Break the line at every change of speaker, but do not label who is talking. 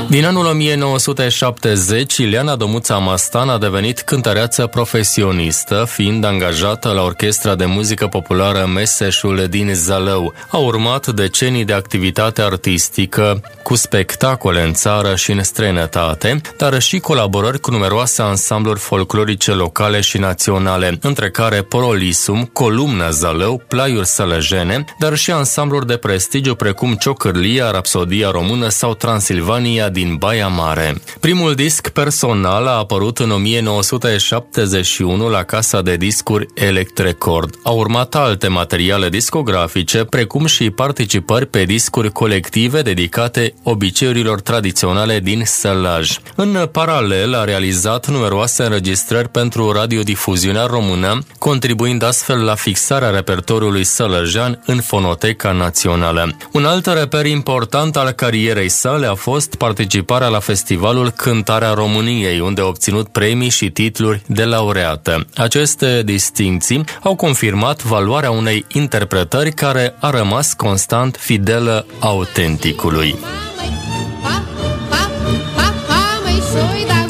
Din anul 1970, Ileana Domuța Mastan a devenit cântăreață profesionistă, fiind angajată la Orchestra de Muzică Populară Meseșul din Zalău. A urmat decenii de activitate artistică cu spectacole în țară și în străinătate, dar și colaborări cu numeroase ansambluri folclorice locale și naționale, între care Porolisum, Columna Zalău, Plaiuri Sălăjene, dar și ansambluri de prestigiu precum Ciocârlia, Rapsodia Română sau Transilvania din Baia Mare. Primul disc personal a apărut în 1971 la casa de discuri Electrecord. Au urmat alte materiale discografice, precum și participări pe discuri colective dedicate obiceiurilor tradiționale din Sălaj. În paralel, a realizat numeroase înregistrări pentru radiodifuziunea română, contribuind astfel la fixarea repertoriului sălăjean în Fonoteca Națională. Un alt reper important al carierei sale a fost participarea la festivalul Cântarea României, unde a obținut premii și titluri de laureată. Aceste distincții au confirmat valoarea unei interpretări care a rămas constant fidelă autenticului.